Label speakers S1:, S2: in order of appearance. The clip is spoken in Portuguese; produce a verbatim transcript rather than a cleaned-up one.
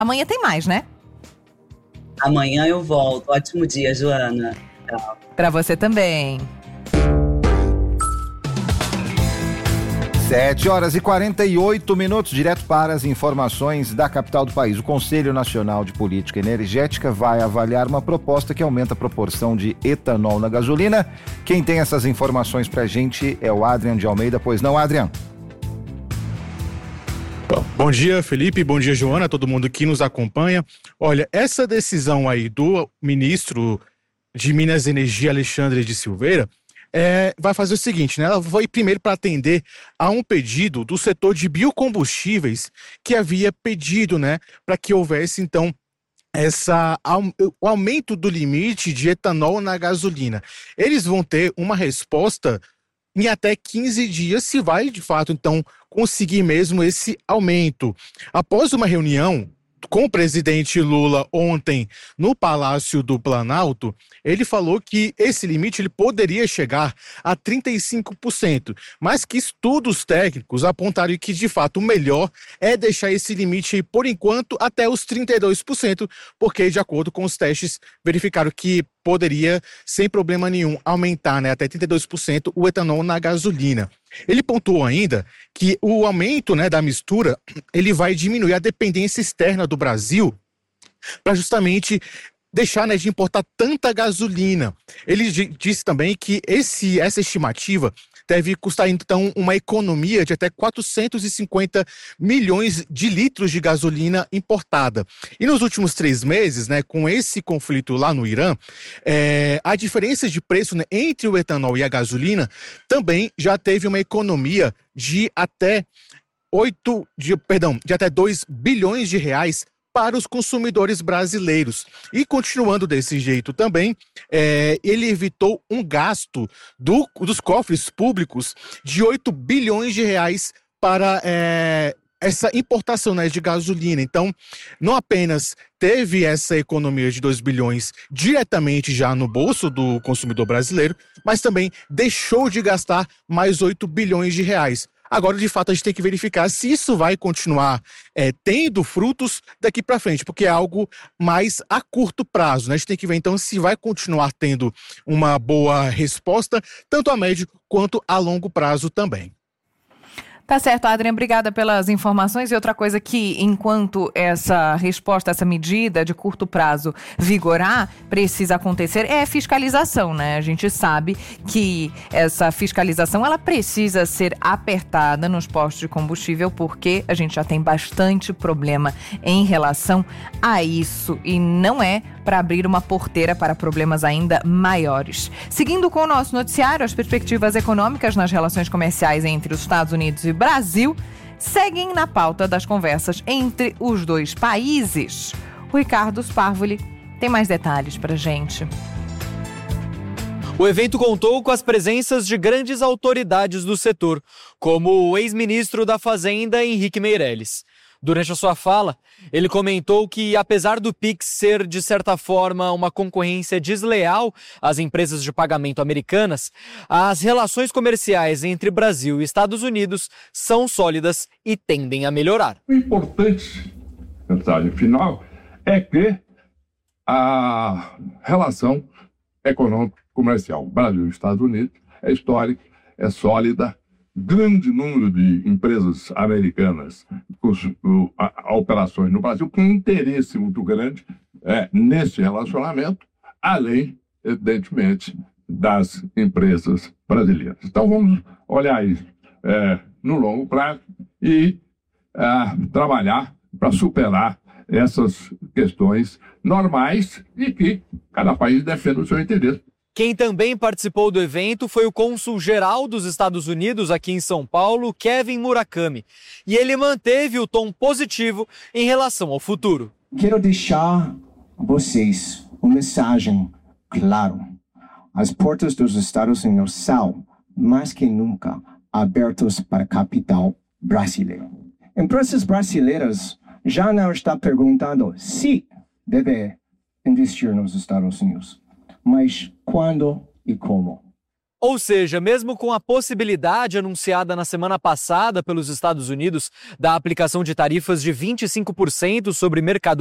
S1: Amanhã tem mais, né?
S2: Amanhã eu volto. Ótimo dia, Joana. Tchau.
S1: Pra você também.
S3: sete horas e quarenta e oito minutos, direto para as informações da capital do país. O Conselho Nacional de Política Energética vai avaliar uma proposta que aumenta a proporção de etanol na gasolina. Quem tem essas informações pra gente é o Adrian de Almeida. Pois não, Adrian?
S4: Bom dia, Felipe, bom dia, Joana, todo mundo que nos acompanha. Olha, essa decisão aí do ministro de Minas e Energia, Alexandre de Silveira, é, vai fazer o seguinte, né? Ela foi primeiro para atender a um pedido do setor de biocombustíveis que havia pedido, né, para que houvesse, então, essa, o aumento do limite de etanol na gasolina. Eles vão ter uma resposta em até quinze dias, se vai, de fato, então, conseguir mesmo esse aumento. Após uma reunião com o presidente Lula ontem no Palácio do Planalto, ele falou que esse limite ele poderia chegar a trinta e cinco por cento, mas que estudos técnicos apontaram que, de fato, o melhor é deixar esse limite aí, por enquanto, até os trinta e dois por cento, porque, de acordo com os testes, verificaram que poderia, sem problema nenhum, aumentar, né, até trinta e dois por cento o etanol na gasolina. Ele pontuou ainda que o aumento, né, da mistura, ele vai diminuir a dependência externa do Brasil para justamente deixar, né, de importar tanta gasolina. Ele disse também que esse, essa estimativa deve custar, então, uma economia de até quatrocentos e cinquenta milhões de litros de gasolina importada. E nos últimos três meses, né, com esse conflito lá no Irã, é, a diferença de preço, né, entre o etanol e a gasolina também já teve uma economia de até oito, de, perdão, de até dois bilhões de reais para os consumidores brasileiros. E continuando desse jeito também, é, ele evitou um gasto do, dos cofres públicos de oito bilhões de reais para é, essa importação, né, de gasolina. Então, não apenas teve essa economia de dois bilhões diretamente já no bolso do consumidor brasileiro, mas também deixou de gastar mais oito bilhões de reais. Agora, de fato, a gente tem que verificar se isso vai continuar é, tendo frutos daqui para frente, porque é algo mais a curto prazo, né? A gente tem que ver, então, se vai continuar tendo uma boa resposta, tanto a médio quanto a longo prazo também.
S1: Tá certo, Adriana, obrigada pelas informações. E outra coisa que, enquanto essa resposta, essa medida de curto prazo vigorar, precisa acontecer é fiscalização, né? A gente sabe que essa fiscalização, ela precisa ser apertada nos postos de combustível, porque a gente já tem bastante problema em relação a isso e não é para abrir uma porteira para problemas ainda maiores. Seguindo com o nosso noticiário, as perspectivas econômicas nas relações comerciais entre os Estados Unidos e Brasil seguem na pauta das conversas entre os dois países. O Ricardo Sparvoli tem mais detalhes para a gente.
S5: O evento contou com as presenças de grandes autoridades do setor, como o ex-ministro da Fazenda, Henrique Meirelles. Durante a sua fala, ele comentou que, apesar do Pix ser, de certa forma, uma concorrência desleal às empresas de pagamento americanas, as relações comerciais entre Brasil e Estados Unidos são sólidas e tendem a melhorar.
S6: O importante, mensagem final, é que a relação econômico-comercial Brasil e Estados Unidos é histórica, é sólida. Grande número de empresas americanas com a, a, operações no Brasil, com interesse muito grande é, nesse relacionamento, além, evidentemente, das empresas brasileiras. Então, vamos olhar isso é, no longo prazo e é, trabalhar para superar essas questões normais e que cada país defenda o seu interesse.
S5: Quem também participou do evento foi o cônsul-geral dos Estados Unidos aqui em São Paulo, Kevin Murakami, e ele manteve o tom positivo em relação ao futuro.
S7: Quero deixar a vocês uma mensagem clara. As portas dos Estados Unidos são, mais que nunca, abertas para capital brasileiro. Empresas brasileiras já não estão perguntando se deve investir nos Estados Unidos, mas quando e como.
S5: Ou seja, mesmo com a possibilidade anunciada na semana passada pelos Estados Unidos da aplicação de tarifas de vinte e cinco por cento sobre mercadorias